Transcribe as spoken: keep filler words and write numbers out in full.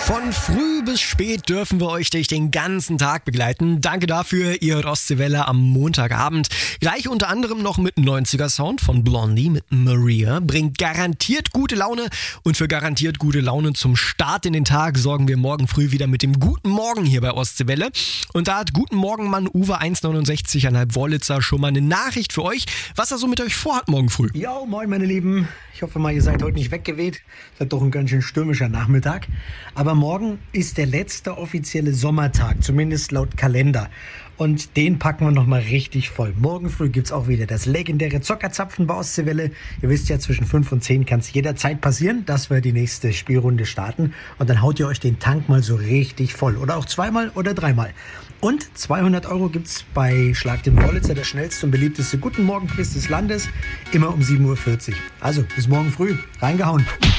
Von früh bis spät dürfen wir euch durch den ganzen Tag begleiten. Danke dafür, ihr Ostseewelle am Montagabend. Gleich unter anderem noch mit neunziger Sound von Blondie mit Maria. Bringt garantiert gute Laune und für garantiert gute Laune zum Start in den Tag sorgen wir morgen früh wieder mit dem Guten Morgen hier bei Ostseewelle. Und da hat Guten Morgen Mann Uwe eins neunundsechzig Anhalb Wollitzer schon mal eine Nachricht für euch, was er so mit euch vorhat morgen früh. Jo, moin meine Lieben. Ich hoffe mal, ihr seid heute nicht weggeweht. Es wird doch ein ganz schön stürmischer Nachmittag. Aber morgen ist der letzte offizielle Sommertag, zumindest laut Kalender. Und den packen wir nochmal richtig voll. Morgen früh gibt's auch wieder das legendäre Zockerzapfen bei Ostseewelle. Ihr wisst ja, zwischen fünf und zehn kann es jederzeit passieren, dass wir die nächste Spielrunde starten. Und dann haut ihr euch den Tank mal so richtig voll. Oder auch zweimal oder dreimal. Und zweihundert Euro gibt's bei Schlag den Wollitzer, der schnellste und beliebteste Guten Morgen Quiz des Landes. Immer um sieben Uhr vierzig. Also, bis morgen früh. Reingehauen.